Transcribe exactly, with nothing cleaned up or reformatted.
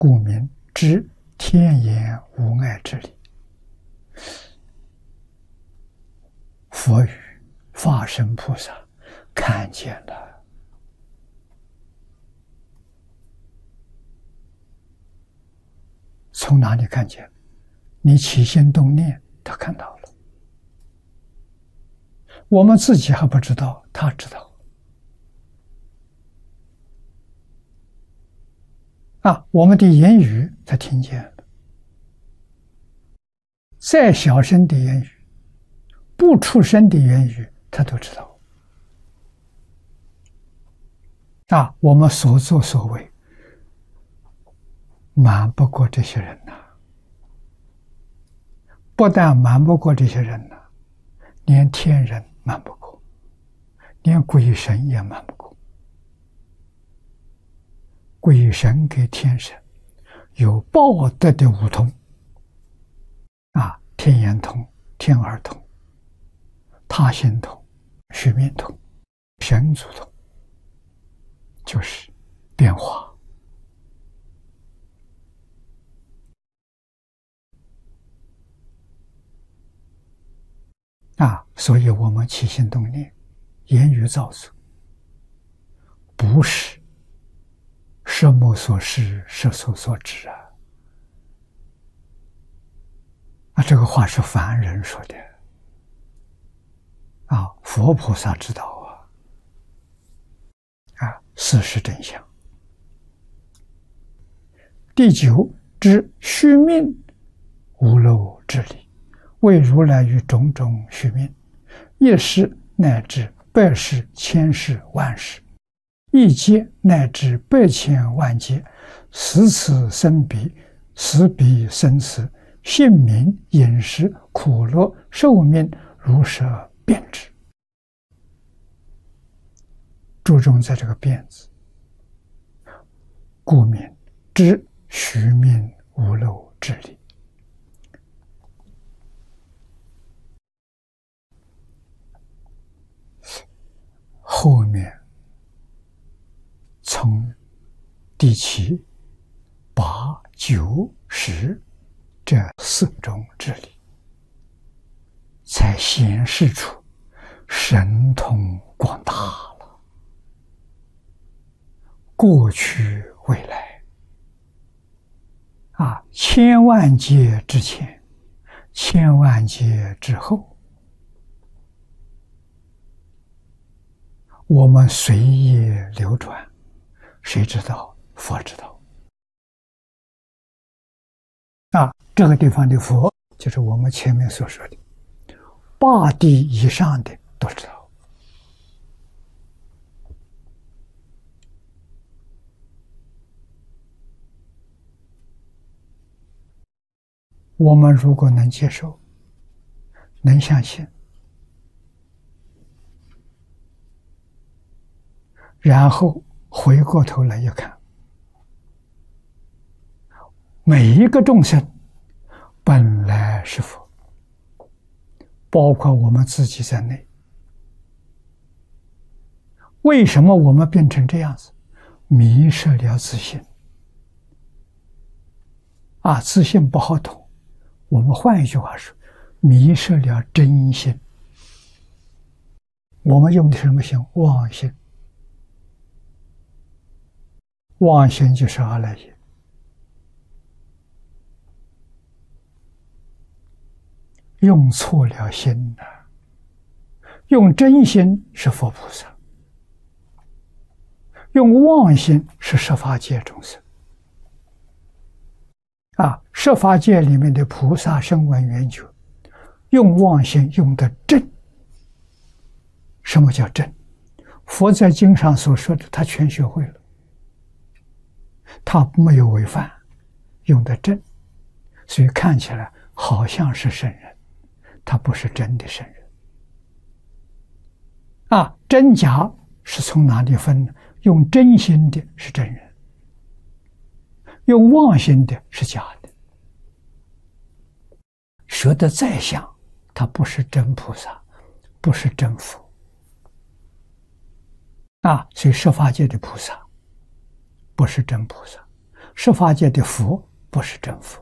故名知天眼无碍之理。佛语法身菩萨看见了，从哪里看见？你起心动念，他看到了。我们自己还不知道，他知道。啊，我们的言语他听见了，再小声的言语，不出声的言语，他都知道。啊，我们所作所为，瞒不过这些人呐、啊！不但瞒不过这些人呐、啊，连天人瞒不过，连鬼神也瞒不过。鬼神跟天神有报德的五通啊，天眼通、天耳通、他心通、须弥通、神足通，就是变化。啊，所以我们起心动念、言语造作，不是色目所视、色受所知啊！啊，这个话是凡人说的啊，佛菩萨知道啊！啊，事实真相。第九，知虚命无漏之理。为如来于种种虚命，一世乃至百世、千世、万世，一劫乃至百千万劫，死此生彼，死彼生死，性命、饮食、苦乐、寿命，如是变之。注重在这个变字，故名知虚命无漏之理。后面从第七、八、九、十这四种之理，才显示出神通广大了。过去、未来，啊，千万劫之前，千万劫之后。我们随业流转，谁知道？佛知道。啊，这个地方的佛，就是我们前面所说的八地以上的都知道。我们如果能接受，能相信，然后回过头来一看，每一个众生本来是佛，包括我们自己在内。为什么我们变成这样子？迷失了自信。啊，自信不好懂，我们换一句话说，迷失了真心。我们用的什么心？妄心。妄心就是阿赖耶，用错了心呐、啊，用真心是佛菩萨，用妄心是十法界众生。啊，十法界里面的菩萨声闻缘觉，用妄心用的正。什么叫正？佛在经上所说的，他全学会了。他没有违反，用的正，所以看起来好像是圣人，他不是真的圣人。啊，真假是从哪里分呢？用真心的是真人，用妄心的是假的。学得再像，他不是真菩萨，不是真佛。啊，所以十法界的菩萨不是真菩萨， 十法界的佛不是真佛。